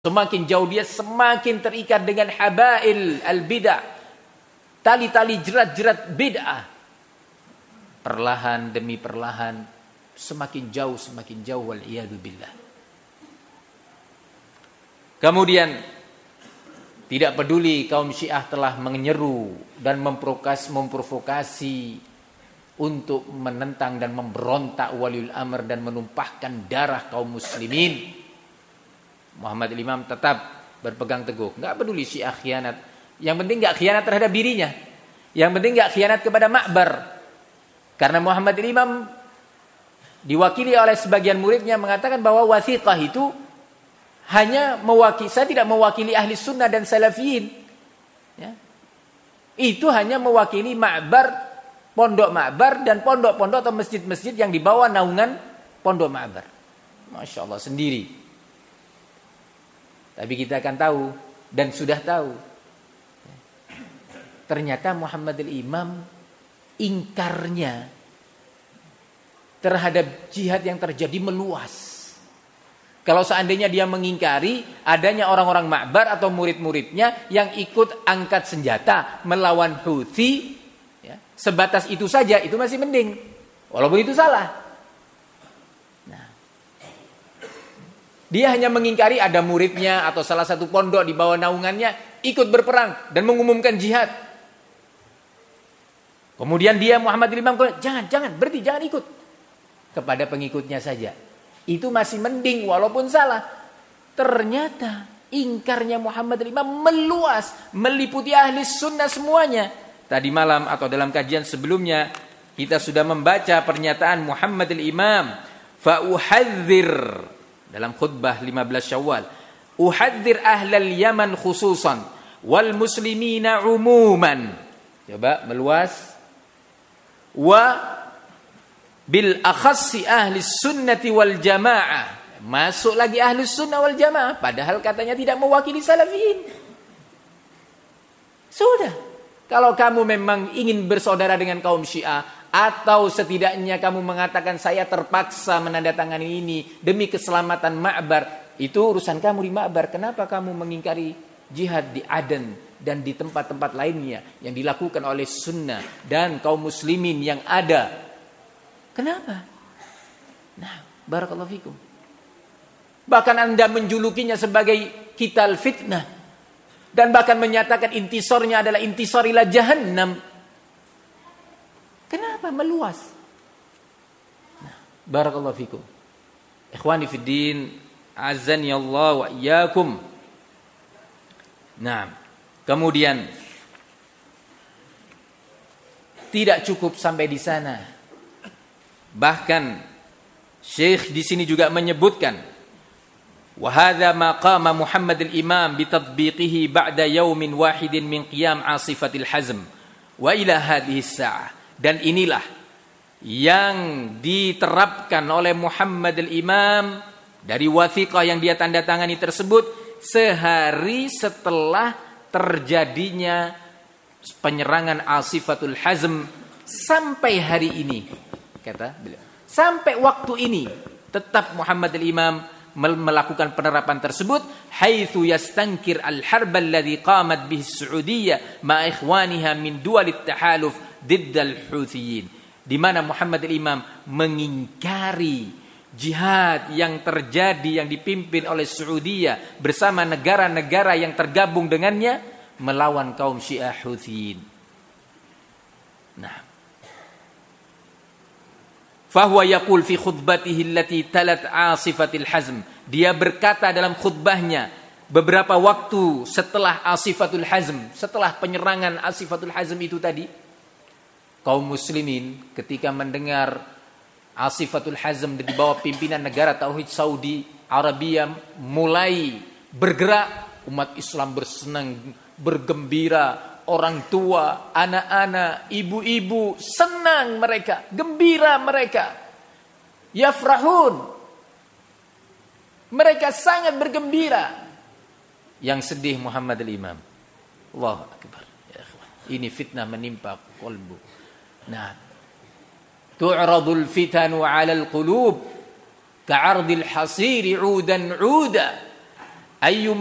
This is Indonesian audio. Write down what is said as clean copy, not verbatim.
Semakin jauh dia, semakin terikat dengan habail al-bid'ah. Tali-tali jerat-jerat bid'ah. Perlahan demi perlahan, semakin jauh wal'iyadu billah. Kemudian, tidak peduli kaum Syiah telah menyeru dan memprovokasi untuk menentang dan memberontak waliul amr dan menumpahkan darah kaum muslimin, Muhammad Imam tetap berpegang teguh. Enggak peduli Syiah khianat. Yang penting enggak khianat terhadap dirinya. Yang penting enggak khianat kepada Ma'bar. Karena Muhammad Imam diwakili oleh sebagian muridnya mengatakan bahwa wathiqah itu hanya saya tidak mewakili ahli sunnah dan salafiyin. Ya. Itu hanya mewakili Ma'bar, pondok Ma'bar dan pondok-pondok atau masjid-masjid yang dibawa naungan pondok Ma'bar. Masya Allah sendiri. Tapi kita akan tahu dan sudah tahu. Ternyata Muhammad al-Imam ingkarnya terhadap jihad yang terjadi meluas. Kalau seandainya dia mengingkari adanya orang-orang Ma'bar atau murid-muridnya yang ikut angkat senjata melawan Houthi, ya, sebatas itu saja, itu masih mending. Walaupun itu salah. Dia hanya mengingkari ada muridnya atau salah satu pondok di bawah naungannya ikut berperang dan mengumumkan jihad. Kemudian dia Muhammad Imam, jangan berhenti, jangan ikut. Kepada pengikutnya saja. Itu masih mending walaupun salah. Ternyata ingkarnya Muhammad Imam meluas, meliputi ahli sunnah semuanya. Tadi malam atau dalam kajian sebelumnya kita sudah membaca pernyataan Muhammad Imam, fa'uhadzir dalam khutbah 15 Syawal, uhadzir ahlal Yaman khususan wal muslimina umuman. Coba meluas. Wa bil akhassi ahli sunnati wal jamaah. Masuk lagi ahli sunnah wal jamaah, padahal katanya tidak mewakili salafiyin. Sudah. Kalau kamu memang ingin bersaudara dengan kaum Syiah, atau setidaknya kamu mengatakan saya terpaksa menandatangani ini demi keselamatan Ma'bar, itu urusan kamu di Ma'bar. Kenapa kamu mengingkari jihad di Aden dan di tempat-tempat lainnya yang dilakukan oleh sunnah dan kaum muslimin yang ada? Kenapa? Nah, barakallahu fikum. Bahkan Anda menjulukinya sebagai kital fitnah dan bahkan menyatakan intisornya adalah intisar ila jahannam. Kenapa meluas? Nah, barakallahu fikum. Ikhwani fid din, azani Allah wa iyyakum. Nah, kemudian tidak cukup sampai di sana. Bahkan Syekh di sini juga menyebutkan wa hadza ma qama Muhammad al-Imam bi tatbiqihi ba'da yaumin wahidin min qiyam asifatil hazm wa ila hadhihi as-sa'ah. Dan inilah yang diterapkan oleh Muhammad al-Imam dari wathiqah yang dia tanda tangani tersebut sehari setelah terjadinya penyerangan Asifatul Hazm sampai hari ini. Kata beliau, sampai waktu ini tetap Muhammad al-Imam melakukan penerapan tersebut, haitsu yastankir al-harb alladhi qamat bihi as-Saudiyyah ma ikhwaniha min duwalit tahaluf didd al-Houthiyyin, di mana Muhammad al-Imam mengingkari jihad yang terjadi yang dipimpin oleh Saudiyah bersama negara-negara yang tergabung dengannya melawan kaum Syiah Houthiyyin. Nah, fahuwa yaqul fi khutbatihi allati talat Asifatil Hazm, dia berkata dalam khutbahnya beberapa waktu setelah Asifatul Hazm, setelah penyerangan Asifatul Hazm itu tadi, kaum muslimin ketika mendengar Asifatul Hazm di bawah pimpinan negara Tauhid Saudi Arabia mulai bergerak, umat Islam bersenang, bergembira, orang tua, anak-anak, ibu-ibu senang mereka, gembira mereka. Yafrahun. Mereka sangat bergembira. Yang sedih Muhammad al-Imam. Allahu akbar. Ya ikhwan. Ini fitnah menimpa qalbu. Nah, tu'radul fitanu 'alal qulub ka'ardil hasiri 'udan 'uda. Ayyum